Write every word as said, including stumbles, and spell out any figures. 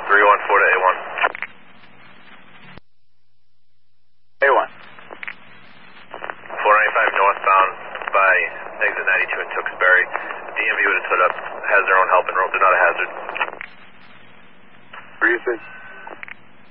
three one four to A one. A one. four ninety-five northbound by exit ninety-two in Tewksbury. D M V would have set up, has their own help and rope, they're not a hazard. Where do you say?